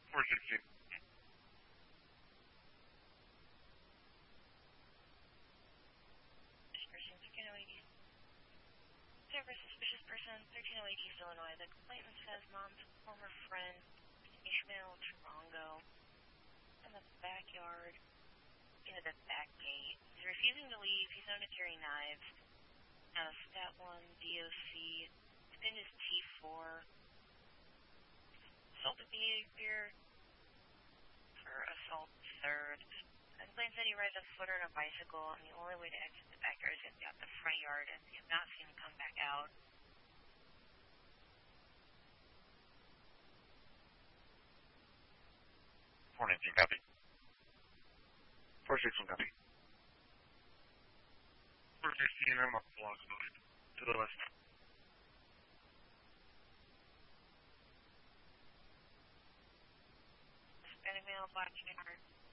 416. Service suspicious person, 1308 East Illinois. The complainant says mom's former friend, Ishmael Trongo, in the backyard, into the back gate. He's refusing to leave. He's known to carry knives. Stat 1, DOC, spin is T4. Assault behavior for assault third. The complainant said he rides a footer on a bicycle, and the only way to exit the backyard is out the front yard, and you have not seen him come back out. 419, copy. 416, copy. 416, I'm up block side, to the west. Spinning mail, black yard.